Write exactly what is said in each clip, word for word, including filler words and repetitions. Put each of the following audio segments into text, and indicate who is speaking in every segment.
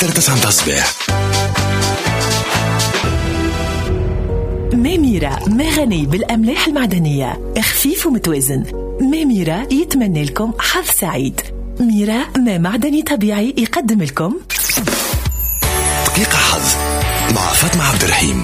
Speaker 1: ستة تسعة صباح.
Speaker 2: ميميرا ما غني بالأملاح المعدنية، خفيف ومتوازن. ميميرا يتمنى لكم حظ سعيد. ميرا ما معدني طبيعي يقدم لكم
Speaker 1: دقيقة حظ مع فاطمة عبد الرحيم.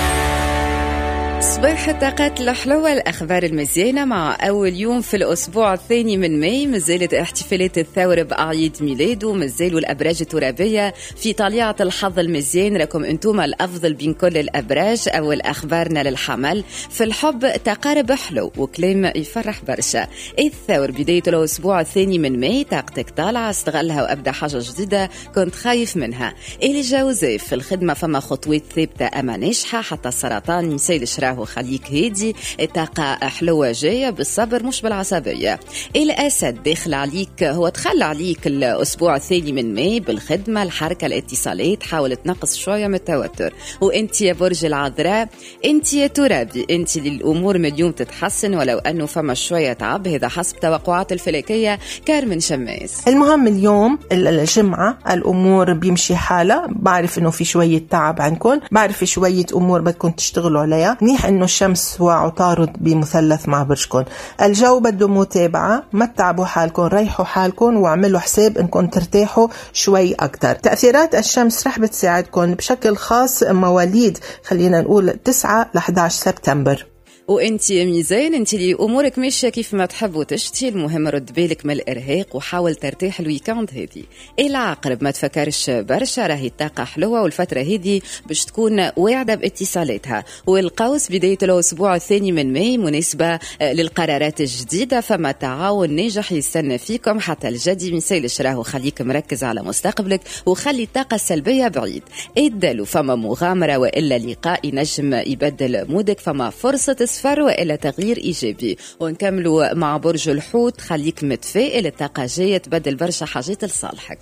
Speaker 3: صباح الطاقات الحلوة، الأخبار المزيانة مع أول يوم في الأسبوع الثاني من ماي. مازالت احتفالات الثورة بأعياد ميلاد ومازالوا الأبراج الترابية في طليعة الحظ المزيان. راكم أنتم الأفضل بين كل الأبراج. أول أخبارنا للحمل في الحب، تقارب حلو وكلام يفرح برشا. الثور بداية الأسبوع الثاني من ماي، طاقتك طالعة، استغلها وأبدأ حاجة جديدة كنت خايف منها. اللي جوزيف في الخدمة فما خطوات ثابتة أما ناجحة، حتى السرطان يسيلش راهو خليك هادي. الطاقة حلوة جاية بالصبر مش بالعصبية. الأسد داخل عليك، هو تخلى عليك الأسبوع الثاني من ماي بالخدمة، الحركة، الاتصالات، حاول تنقص شوية من التوتر. وانت يا برج العذراء، انت يا ترابي، انت للأمور من اليوم تتحسن ولو أنه فما شوية تعب، هذا حسب توقعات الفلكية. كارمن شماس.
Speaker 4: المهم اليوم الجمعة الأمور بيمشي حالة. بعرف أنه في شوية تعب عندكم، بعرف شوية أمور بدكم تشتغلوا عليها. منيح أنه الشمس وعطارد بمثلث مع برجكم. الجو بده متابعة، ما تتعبوا حالكم، ريحوا حالكم واعملوا حساب أنكم ترتاحوا شوي أكتر. تأثيرات الشمس رح بتساعدكم بشكل خاص مواليد خلينا نقول تسعة لأحد عشر سبتمبر.
Speaker 3: وانت يا ميزان، انت اللي امورك ماشيه كيف ما تحب وتشتي، المهم رد بالك من الارهاق وحاول ترتاح الويكاند هذه. العقرب ما تفكرش برشا، راهي الطاقه حلوه والفتره هذه باش تكون واعده باتصالاتها. والقوس بدايه الاسبوع الثاني من ماي مناسبه للقرارات الجديده، فما تعاون ناجح يستنى فيكم. حتى الجدي مسيلش راهو خليك مركز على مستقبلك وخلي الطاقه السلبيه بعيد. ادلوا فما مغامره والا لقاء ينجم يبدل مودك، فما فرصه صفر وإلى تغيير إيجابي. ونكملوا مع برج الحوت، خليك متفائل، الطاقة جاية تبدل برشا حاجات لصالحك.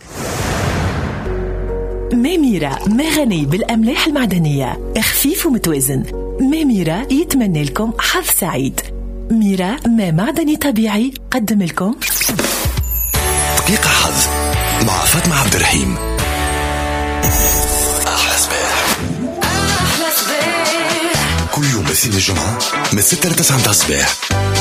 Speaker 2: ميميرا ما غني بالأملاح المعدنية، خفيف ومتوازن. ميميرا يتمنى لكم حظ سعيد. ميرا ما معدني طبيعي قدم لكم
Speaker 1: دقيقة حظ مع فاطمة عبد الرحيم. أحلى صباح، كل يوم الاثنين الجمعة من ستة لتسعة صباح.